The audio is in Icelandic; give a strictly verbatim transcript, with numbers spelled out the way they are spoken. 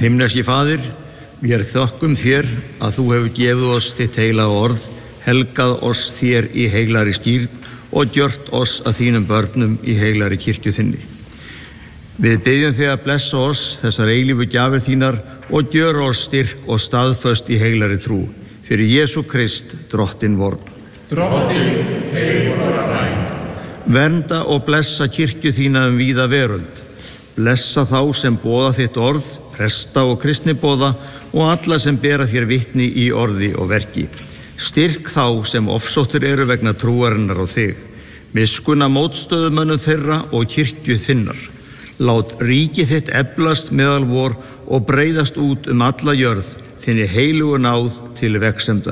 Himneski Faðir, vér þökkum þér að þú hefur gefið oss þitt heilaga orð, helgað oss þér í heilari skírn og gjört oss að þínum börnum í heilari kirkju þinni. Við byggjum þig að blessa oss þessar eilífu gjafir þínar og gjöra oss styrk og staðföst í heilari trú. Fyrir Jesú Krist, drottinn vorn. Drottinn, heil vorar ræn. Vernda og blessa kirkju þína um víða veröld. Blessa þá sem boða þitt orð, presta og kristniboða og alla sem bera þér vitni í orði og verki. Styrk þá sem ofsóttir eru vegna trúarinnar á þig. Miskunna mótstöðumönnum þeirra og kirkju þinnar. Lát ríki þitt eflast meðal vor og breiðast út um alla jörð, þinni heilugu náð til vegsemdar.